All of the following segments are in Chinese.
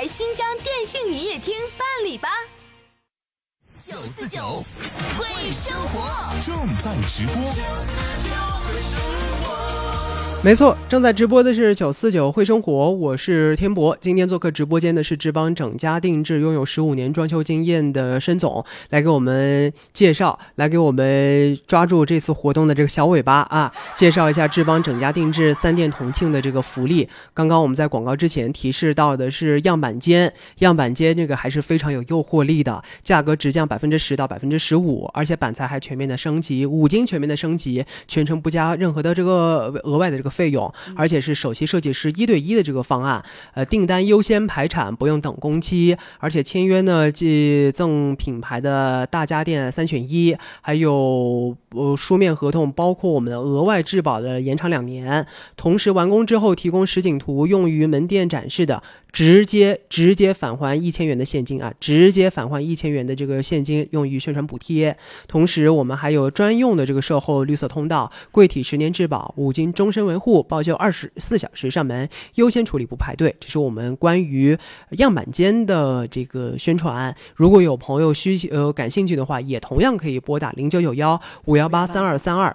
来新疆电信营业厅办理吧。 949会生活正在直播。 没错，正在直播的是949会生活，我是天博。今天做客直播间的是志邦整家定制拥有15年装修经验的申总，来给我们介绍，来给我们抓住这次活动的这个小尾巴啊，介绍一下志邦整家定制3店同庆的这个福利。刚刚我们在广告之前提示到的是样板间这个还是非常有诱惑力的，价格直降10%到15%，而且板材还全面的升级，5金全面的升级，全程不加任何的这个额外的这个费用，而且是首席设计师1对1的这个方案，订单优先排产，不用等工期，而且签约呢既赠品牌的大家电3选1，还有书面合同，包括我们的额外质保的延长2年，同时完工之后提供实景图用于门店展示的，直接返还1000元的现金啊，直接返还1000元的这个现金用于宣传补贴。同时我们还有专用的这个售后绿色通道，柜体10年质保，5金终身维护，报修24小时上门，优先处理不排队。这是我们关于样板间的这个宣传。如果有朋友感兴趣的话，也同样可以拨打0991-518-3232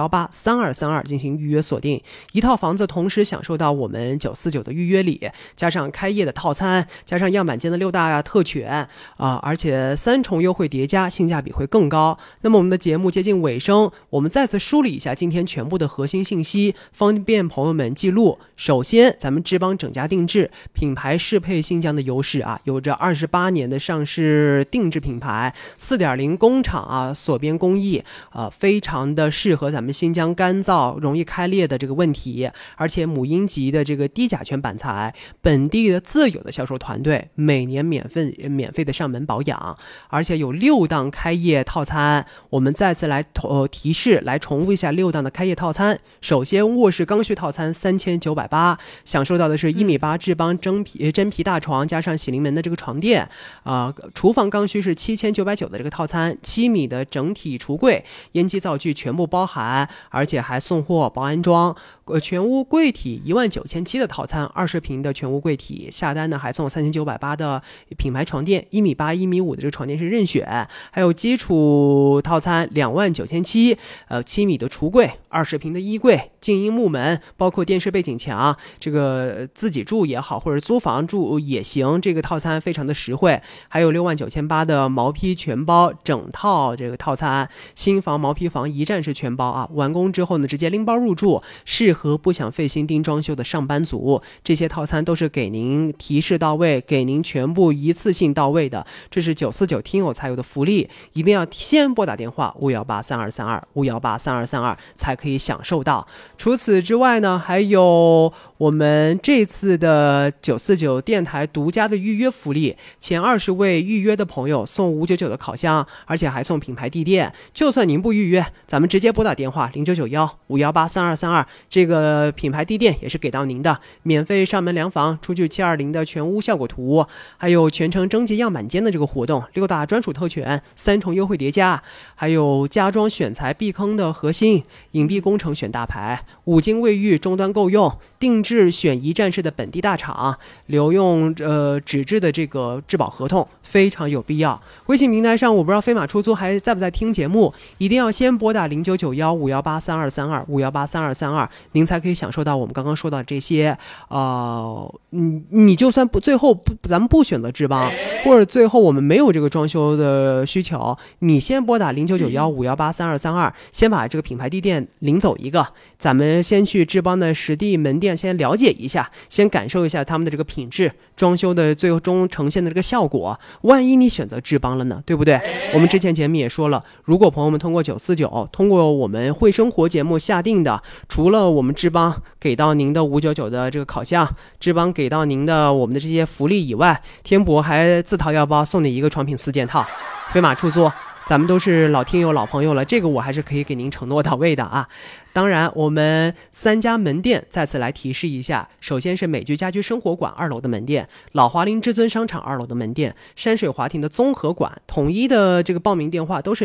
518-3232进行预约锁定一套房子，同时享受到我们949的预约礼，加上开业的套餐，加上样板间的6大特权而且3重优惠叠加，性价比会更高。那么我们的节目接近尾声，我们再次梳理一下今天全部的核心信息，方便朋友们记录。首先咱们志邦整家定制品牌适配新疆的优势有着28年的上市定制品牌， 4.0 工厂锁边工艺非常的适合咱们新疆干燥容易开裂的这个问题，而且母婴级的这个低甲醛板材，本地的自有的销售团队，每年免费的上门保养，而且有6档开业套餐。我们再次来提示，来重复一下6档的开业套餐。首先卧室刚需套餐3980，享受到的是1.8米志邦真皮大床加上洗临门的这个床垫厨房刚需是7990的这个套餐，7米的整体橱柜，烟机灶具全部包含，而且还送货包安装。全屋柜体19700的套餐，20平的全屋柜体，下单呢还送3980的品牌床垫，1.8米1.5米的这个床垫是任选，还有基础套餐29700 7米的橱柜，20平的衣柜，静音木门，包括电视背景墙，这个自己住也好或者租房住也行，这个套餐非常的实惠。还有69800的毛坯全包整套这个套餐，新房毛坯房一站式全包完工之后呢直接拎包入住，适合不想费心盯装修的上班族。这些套餐都是给您提示到位，给您全部一次性到位的，这是949听友才有的福利，一定要先拨打电话518-3232 518-3232才可以享受到。除此之外呢，还有我们这次的949电台独家的预约福利，前20位预约的朋友送599的烤箱，而且还送品牌地垫。就算您不预约，咱们直接拨打电话0991-518-3232，这个品牌地垫也是给到您的，免费上门量房，出具720的全屋效果图，还有全程征集样板间的这个活动，6大专属特权，3重优惠叠加，还有家装选材避坑的核心，隐蔽工程选大牌，5金卫浴终端够用，定制选一站式的本地大厂，留用纸质的这个质保合同，非常有必要。微信平台上我不知道飞马出租还在不在听节目，一定要先拨打0991-518-3232 518-3232，您才可以享受到我们刚刚说到这些你就算最后咱们不选择志邦，或者最后我们没有这个装修的需求，你先拨打0991-518-3232，先把这个品牌地垫领走一个，咱们先去志邦的实地门店先了解一下，先感受一下他们的这个品质，装修的最终呈现的这个效果。万一你选择志邦了呢，对不对？我们之前节目也说了，如果朋友们通过949通过我们会生活节目下定的，除了我们志邦给到您的599的这个烤箱，志邦给到您的我们的这些福利以外，天博还自掏腰包送你一个床品4件套，飞马出租。咱们都是老听友老朋友了，这个我还是可以给您承诺到位的啊。当然我们3家门店再次来提示一下，首先是美居家居生活馆2楼的门店，老华林至尊商场2楼的门店，山水华庭的综合馆，统一的这个报名电话都是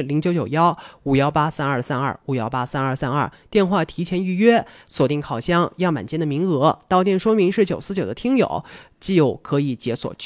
0991-518-3232 518-3232，电话提前预约，锁定烤箱样板间的名额，到店说明是949的听友就可以解锁